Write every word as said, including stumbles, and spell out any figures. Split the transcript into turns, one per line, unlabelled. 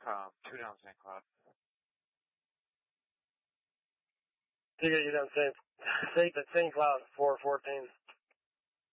Um, two down Saint Cloud.
Ticket, you down Saint, Saint, Saint Cloud, four fourteen.